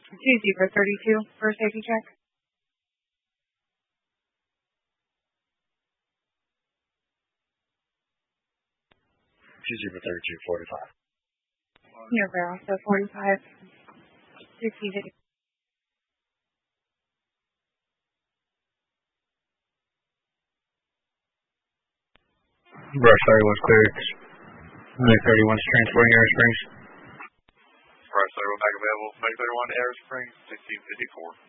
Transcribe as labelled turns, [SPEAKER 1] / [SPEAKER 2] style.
[SPEAKER 1] Zebra 32 for a safety check.
[SPEAKER 2] Zebra 32, 45.
[SPEAKER 1] Near barrel, so 45. 60.
[SPEAKER 3] Brush 31's cleared. Meg 31's transporting Air Springs.
[SPEAKER 4] Brush 31 back available. Meg 31 Air Springs 1654.